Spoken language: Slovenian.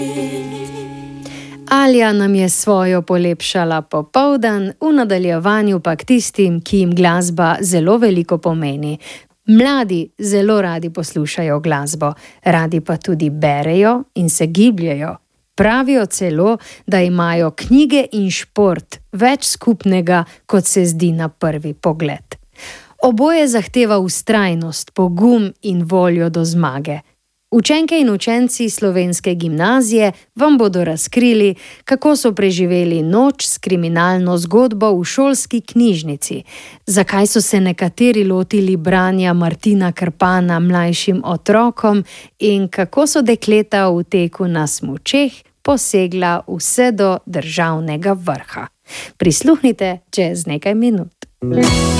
Alja nam je svojo polepšala popoldan, v nadaljevanju pa k tistim, ki jim glasba zelo veliko pomeni. Mladi zelo radi poslušajo glasbo, radi pa tudi berejo in se gibljejo. Pravijo celo, da imajo knjige in šport več skupnega, kot se zdi na prvi pogled. Oboje zahteva vztrajnost, pogum in voljo do zmage. Učenke in učenci Slovenske gimnazije vam bodo razkrili, kako so preživeli noč s kriminalno zgodbo v šolski knjižnici, zakaj so se nekateri lotili branja Martina Krpana mlajšim otrokom in kako so dekleta v teku na smučeh posegla vse do državnega vrha. Prisluhnite čez nekaj minut.